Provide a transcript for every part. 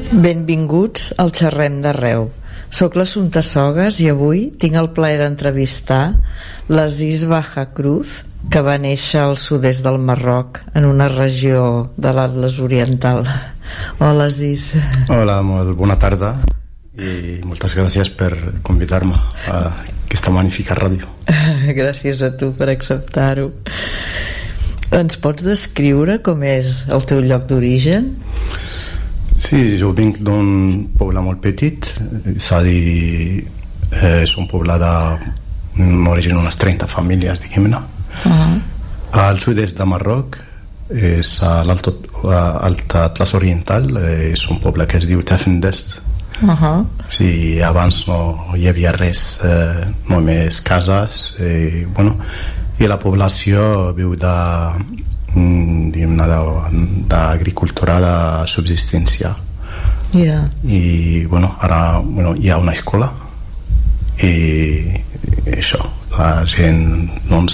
Benvinguts al Xerrem d'Arreu. Soc l'Assumpta Sogas i avui tinc el plaer d'entrevistar l'Aziz Baha Cruz, que va néixer al sud-est del Marroc, en una regió de l'Atles Oriental. Hola, Aziz. Hola, molt bona tarda i moltes gràcies per convidar-me a aquesta magnífica ràdio. Gràcies a tu per acceptar-ho. Ens pots descriure com és el teu lloc d'origen? Sí, jo vinc d'un poble molt petit, és a dir, és un poble d'origen unes 30 famílies, diguem-ne. Al sud-est de Marroc, és a l'Alta Atles Oriental, és un poble que es diu Tafendest. Sí, abans no hi havia res, només cases, i la població viu d'agricultura de subsistència. I ara hi ha una escola i això, la gent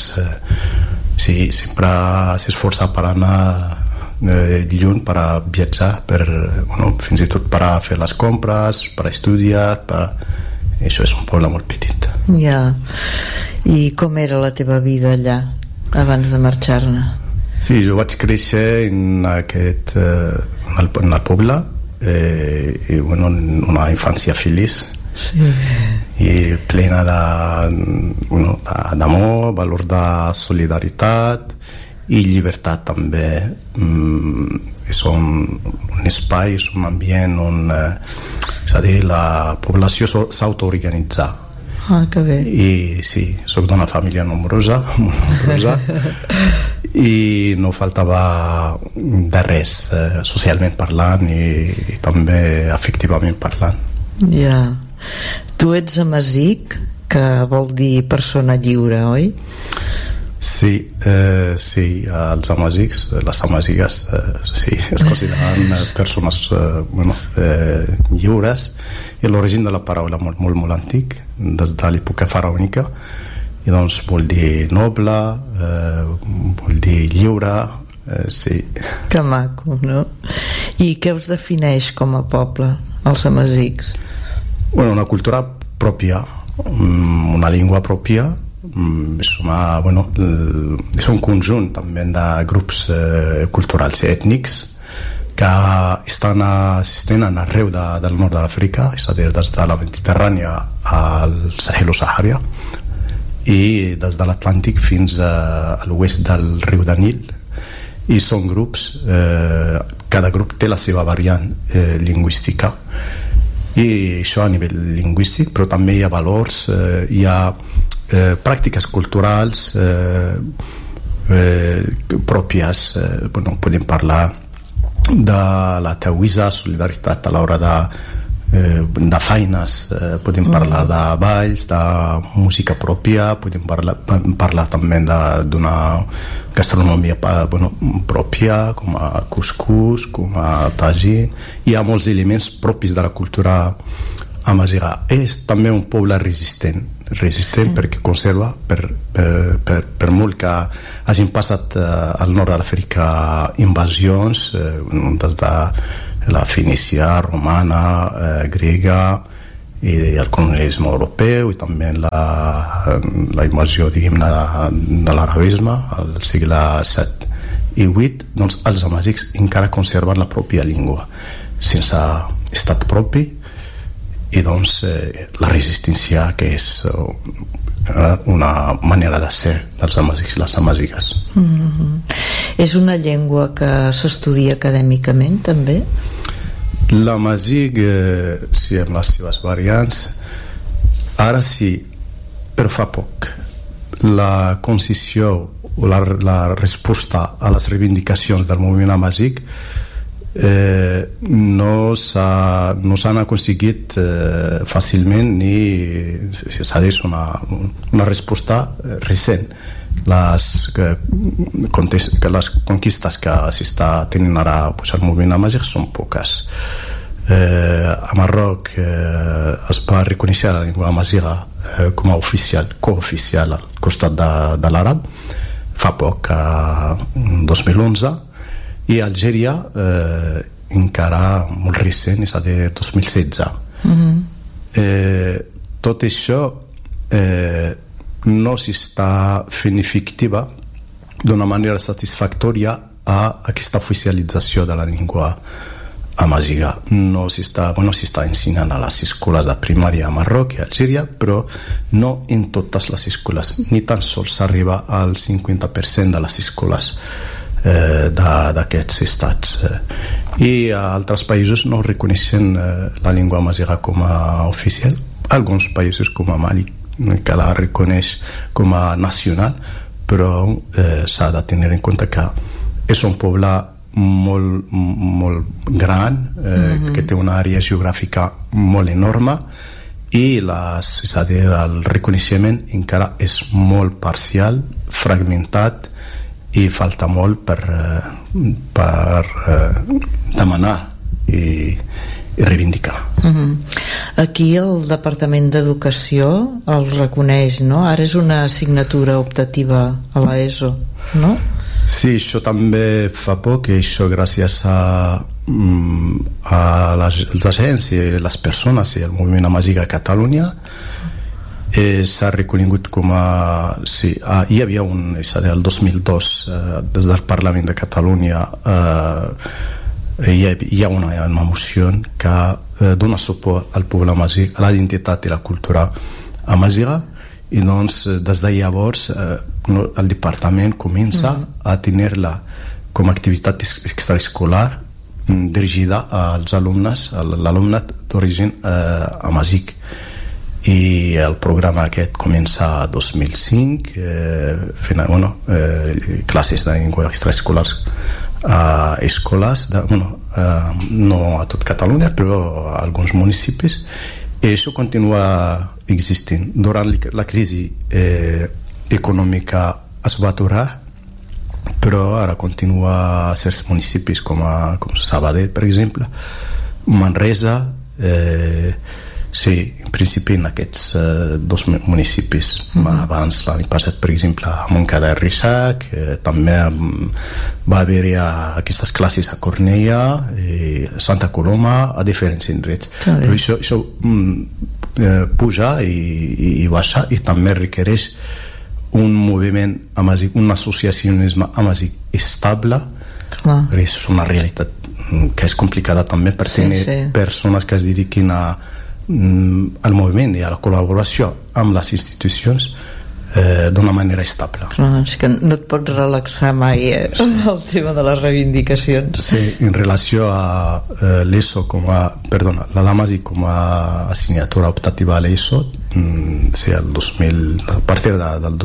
sempre s'esforça per anar lluny, per a viatjar, fins i tot per a fer les compres, per a estudiar, això és un poble molt petit. I com era la teva vida allà abans de marxar-ne? Sí, jo vaig créixer en el poble, una infància feliç, i plena d'amor, valor de solidaritat i llibertat també. És un espai, és un ambient on, és a dir, la població s'autoorganitza. Que bé. I sí, soc d'una família nombrosa, molt nombrosa, i no faltava de res, socialment parlant i també afectivament parlant. Tu ets amazic, que vol dir persona lliure, oi? Sí, els amazics, les amazigues, sí, es consideren persones lliures, i l'origen de la paraula molt antic, des de l'època faraònica, i doncs vol dir noble, vol dir lliure, sí. Que maco, no? I què us defineix com a poble, els amazics? Una cultura pròpia, una llengua pròpia, és un conjunt també de grups culturals i ètnics que s'estenen arreu del nord de l'Àfrica, és a dir, des de la Mediterrània al Sahel o Sahara, i des de l'Atlàntic fins a l'oest del riu de Nil, i són grups, cada grup té la seva variant lingüística, i això a nivell lingüístic, però també hi ha valors, hi ha pràctiques culturals pròpies. Podem parlar de la teuïsa, solidaritat a l'hora de feines, podem parlar de balls, de música pròpia, podem parlar també d'una gastronomia pròpia, com a cuscús, com a tagín. Hi ha molts elements propis de la cultura amaziga. És també un poble resistent perquè conserva, per molt que hagin passat al nord de l'Àfrica invasions, des de la Fenícia, romana, grega, i el colonialisme europeu, i també la invasió, diguem-ne, de l'arabisme al segle VII i VIII. Doncs els amazics encara conserven la pròpia llengua sense estat propi, i doncs la resistència, que és una manera de ser dels amazics i les amazigues. És una llengua que s'estudia acadèmicament també? L'amazigh, sí, amb les seves variants, ara sí, però fa poc. La concisió o la resposta a les reivindicacions del moviment amazigh no s'han aconseguit fàcilment, ni és una resposta recent. Les conquistes que s'està tenint ara al moviment amazigh són poques. A Marroc es va reconèixer la llengua amazigha com a cooficial al costat de l'àrab fa poc, 2011, i a Algèria encara molt recent, és a dir, 2016. Tot això no s'està fent efectiva d'una manera satisfactòria a aquesta oficialització de la llengua amaziga. No s'està ensenyant a les escoles de primària a Marroc i a Algèria, però no en totes les escoles, ni tan sols s'arriba al 50% de les escoles d'aquests estats. I a altres països no reconeixen la llengua amaziga com a oficial. Alguns països com a Mali que la reconeix com a nacional, però s'ha de tenir en compte que és un poble molt gran, que té una àrea geogràfica molt enorme, i és a dir, el reconeixement encara és molt parcial, fragmentat, i falta molt per demanar i reivindicar. Aquí el Departament d'Educació el reconeix, no? Ara és una assignatura optativa a l'ESO, no? Sí, això també fa poc, i això gràcies a els agents i les persones i el moviment amaziga a Catalunya s'ha reconegut com a... Sí, hi havia és a dir, el 2002 des del Parlament de Catalunya hi ha una moció que dona suport al poble amazigh, a la identitat i la cultura amaziga, i doncs des de llavors el departament comença a tenir-la com a activitat extraescolar dirigida als alumnes, a l'alumnat d'origen amazigh. I el programa aquest comença a 2005 classes de llengua extraescolars a escoles no a tot Catalunya, però a alguns municipis, i això continua existint. Durant la crisi econòmica es va aturar, però ara continua a certs municipis com Sabadell, per exemple, Manresa, sí, en principi en aquests dos municipis. Abans, l'any passat, per exemple, a Montcada i Reixac, també va haver-hi aquestes classes a Cornellà, Santa Coloma, a diferents indrets. Però això puja i baixa, i també requereix un moviment amazigh, un associacionisme amazigh estable. És una realitat que és complicada també per tenir persones que es dediquin al moviment i a la col·laboració amb les institucions d'una manera estable. Clar, és que no et pots relaxar mai amb el tema de les reivindicacions. Sí, en relació a l'ESO l'Amazigh com a assignatura optativa a l'ESO, sí, a partir del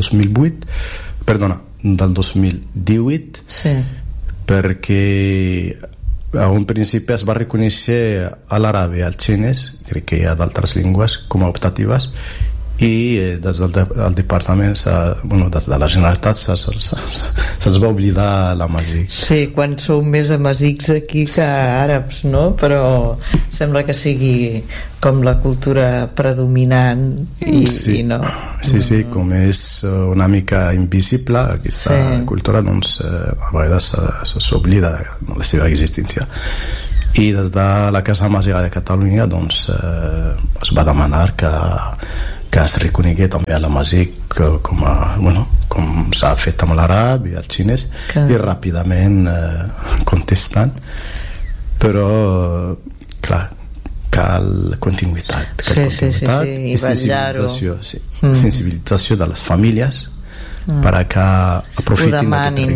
2018, sí, perquè a un principi es va reconèixer a l'àrab i al xinès, crec que hi ha d'altres llengües com a optatives, i des del departament, des de la Generalitat se'ls va oblidar l'amazigh. Sí, quan sou més amazics aquí que àrabs, no? Però sembla que sigui com la cultura predominant i no. Sí, com és una mica invisible aquesta cultura, doncs a vegades s'oblida de la seva existència. I des de la Casa Amazigha de Catalunya doncs es va demanar que es reconegui també a l'amazigh com s'ha fet amb l'àrab i el xinès, i ràpidament contestant, però clar, cal continuïtat i sensibilització de les famílies perquè aprofitin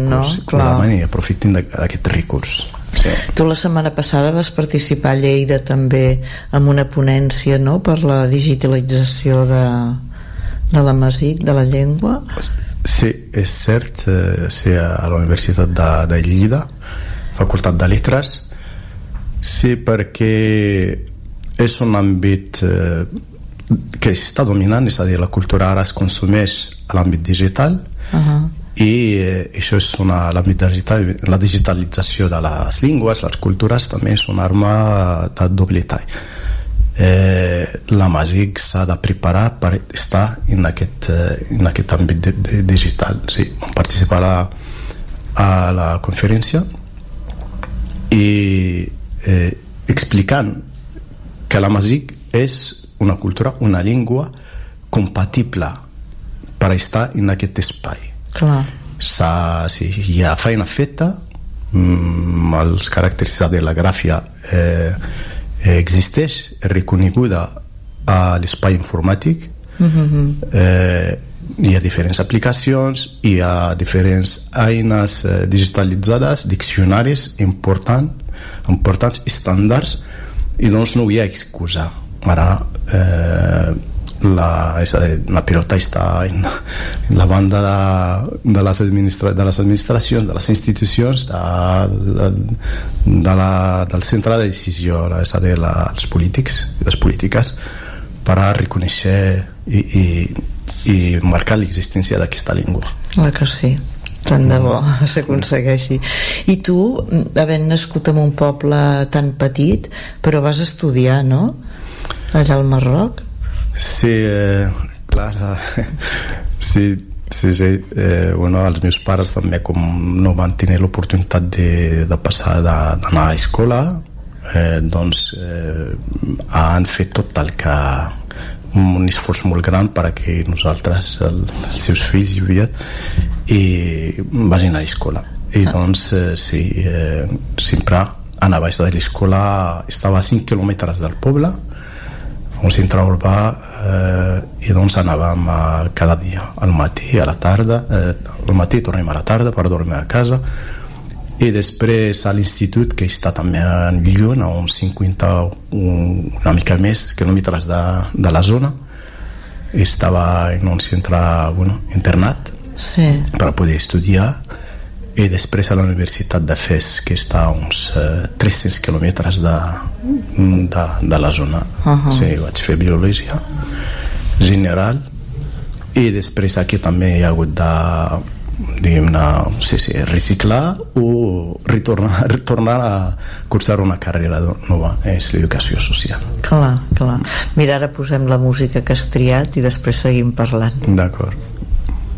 d'aquest recurs. Tu la setmana passada vas participar a Lleida també amb una ponència, no?, per la digitalització de l'amazigh, de la llengua. Sí, és cert, a la Universitat de Lleida, Facultat de Lletres. Sí, perquè és un àmbit que està dominant, és a dir, la cultura ara es consumeix a l'àmbit digital, i això és la digitalització de les llengües, les cultures, també és una arma de doble tall. L'amazigh s'ha de preparar per estar en aquest àmbit digital. Sí, vam participar a la conferència i explicant que la música és una cultura, una llengua compatible per estar en aquest espai. Clar. Si hi ha feina feta, els caràcters de la gràfia existeix, és reconeguda a l'espai informàtic. Hi ha diferents aplicacions, hi ha diferents eines digitalitzades, diccionaris importants, estàndards, i doncs no hi ha excusa. Ara la pilota està en la banda de les administracions, de les institucions, del centre de decisió, dels polítics i les polítiques, per a reconèixer i marcar l'existència d'aquesta llengua. Clar que sí, tant de bo s'aconsegueixi. I tu, havent nascut en un poble tan petit, però vas estudiar, no?, allà al Marroc? Sí, clar, sí. Bueno, els meus pares també, com no van tenir l'oportunitat de passar d'anar a escola, doncs han fet tot el que un esforç molt gran perquè nosaltres, els seus fills i vagin a l'escola. I doncs sí, sempre anava a l'escola, estava a 5 quilòmetres del poble, un centre urbà, i doncs anàvem cada dia, al matí, a la tarda, al matí tornem a la tarda per dormir a casa, i després a l'institut, que està també lluny, a uns 50, una mica més quilòmetres de la zona. Estava en un centre internat, sí, per poder estudiar, i després a la Universitat de Fes, que està a uns 300 quilòmetres de la zona. Sí, vaig fer biologia general, i després aquí també hi ha hagut de, diguem-ne, reciclar o retornar a cursar una carrera nova, és l'educació social. Clar. Mira, ara posem la música que has triat i després seguim parlant. D'acord.